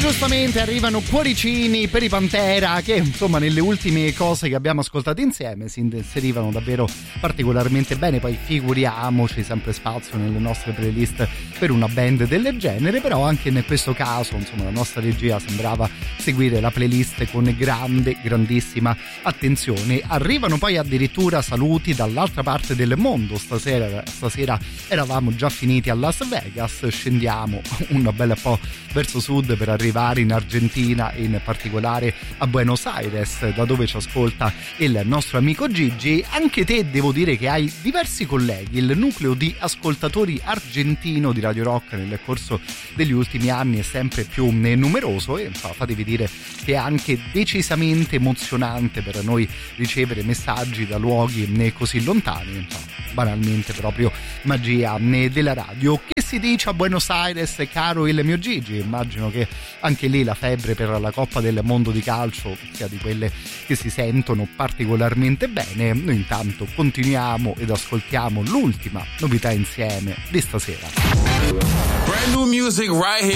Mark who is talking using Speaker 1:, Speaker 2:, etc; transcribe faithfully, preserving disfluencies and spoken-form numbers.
Speaker 1: giustamente arrivano cuoricini per i Pantera, che insomma nelle ultime cose che abbiamo ascoltato insieme si inserivano davvero particolarmente bene. Poi figuriamoci, sempre spazio nelle nostre playlist per una band del genere, però anche in questo caso insomma la nostra regia sembrava seguire la playlist con grande grandissima attenzione. Arrivano poi addirittura saluti dall'altra parte del mondo. Stasera, stasera eravamo già finiti a Las Vegas, scendiamo un bel po' verso sud per arrivare in Argentina, in particolare a Buenos Aires, da dove ci ascolta il nostro amico Gigi. Anche te devo dire che hai diversi colleghi, il nucleo di ascoltatori argentino di Radio Rock nel corso degli ultimi anni è sempre più numeroso, e fatevi dire che è anche decisamente emozionante per noi ricevere messaggi da luoghi così lontani. Banalmente proprio magia della radio. Che si dice a Buenos Aires, caro il mio Gigi? Immagino che anche lì la febbre per la Coppa del Mondo di calcio sia di quelle che si sentono particolarmente bene. Noi intanto continuiamo ed ascoltiamo l'ultima novità insieme di stasera.
Speaker 2: Brand new music right here.